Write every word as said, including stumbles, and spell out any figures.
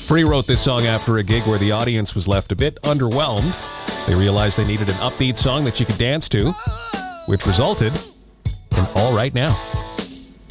Free wrote this song after a gig where the audience was left a bit underwhelmed. They realized they needed an upbeat song that you could dance to, which resulted in All Right Now.